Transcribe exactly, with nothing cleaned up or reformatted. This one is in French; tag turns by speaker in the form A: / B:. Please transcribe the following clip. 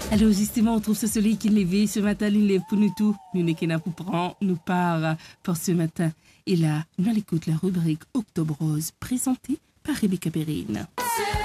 A: Alors justement, on trouve ce soleil qui lève ce matin, il lève pour nous tous. Nous n'est qu'un pour prendre, nous part pour ce matin. Et là, nous l'écoute la rubrique Octobre Rose, présentée par Rebecca Perrine.